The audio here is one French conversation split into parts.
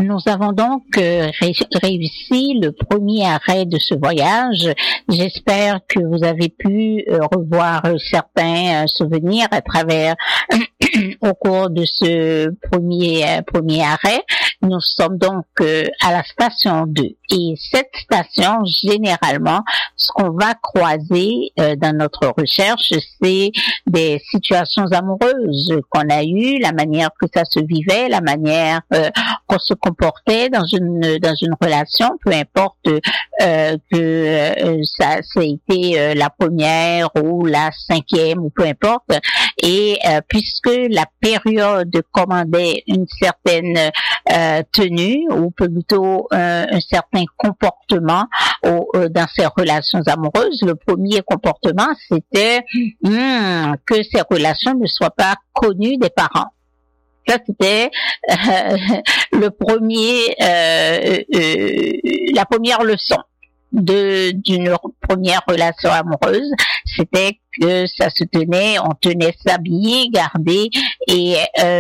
Nous avons donc réussi le premier arrêt de ce voyage. J'espère que vous avez pu revoir certains souvenirs à travers au cours de ce premier arrêt. Nous sommes donc à la station 2. Et cette station, généralement, ce qu'on va croiser dans notre recherche, c'est des situations amoureuses qu'on a eues, la manière que ça se vivait, la manière qu'on se comportait dans une relation, peu importe que ça a été la première ou la cinquième ou peu importe. Et puisque la période commandait une certaine tenue ou plutôt un certain comportement dans ces relations amoureuses, le premier comportement c'était que ces relations ne soient pas connues des parents. Ça c'était la première leçon d'une première relation amoureuse, c'était que ça se tenait, on tenait ça bien gardé et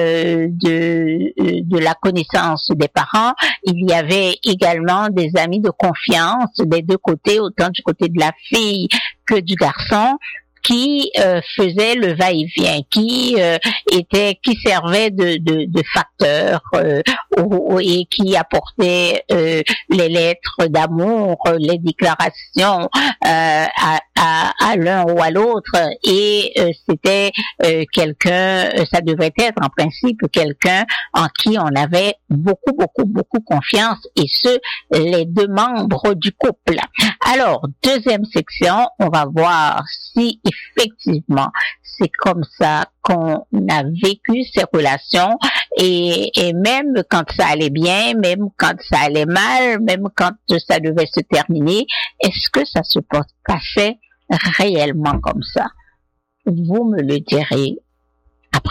de la connaissance des parents. Il y avait également des amis de confiance des deux côtés, autant du côté de la fille que du garçon, qui faisait le va-et-vient, qui servait de facteur et qui apportait les lettres d'amour, les déclarations à l'un ou à l'autre, et c'était quelqu'un, ça devrait être en principe quelqu'un en qui on avait beaucoup confiance, et les deux membres du couple. Alors, deuxième section, on va voir si effectivement c'est comme ça qu'on a vécu ces relations, et même quand ça allait bien, même quand ça allait mal, même quand ça devait se terminer, est-ce que ça se passait réellement comme ça? Vous me le direz